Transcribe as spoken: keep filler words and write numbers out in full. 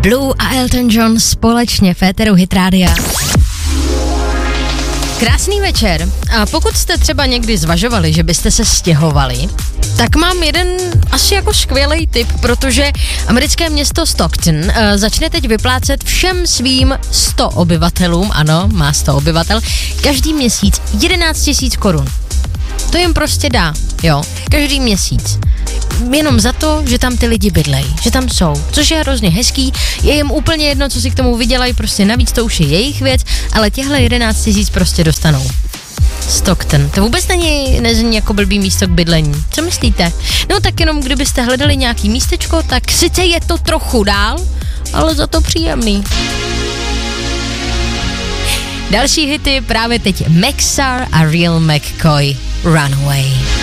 Blue a Elton John společně v éteru Hit Rádia. Krásný večer. A pokud jste třeba někdy zvažovali, že byste se stěhovali, tak mám jeden asi jako skvělý tip, protože americké město Stockton uh, začne teď vyplácet všem svým sto obyvatelům, ano, má sto obyvatel, každý měsíc jedenáct tisíc korun. To jim prostě dá, jo, každý měsíc. Jenom za to, že tam ty lidi bydlejí, že tam jsou, což je hrozně hezký, je jim úplně jedno, co si k tomu vydělají, prostě navíc to už je jejich věc, ale těhle jedenáct tisíc prostě dostanou. Stockton, to vůbec není, nezní jako blbý místo k bydlení, co myslíte? No tak jenom kdybyste hledali nějaký místečko, tak sice je to trochu dál, ale za to příjemný. Další hity právě teď Maxar a Real McCoy, Runaway.